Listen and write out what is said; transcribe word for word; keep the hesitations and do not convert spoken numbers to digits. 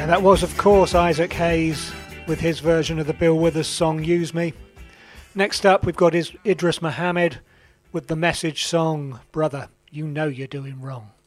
That was, of course, Isaac Hayes with his version of the Bill Withers song Use Me. Next up, we've got Idris Muhammad with the Message song Brother, You Know You're Doing Wrong.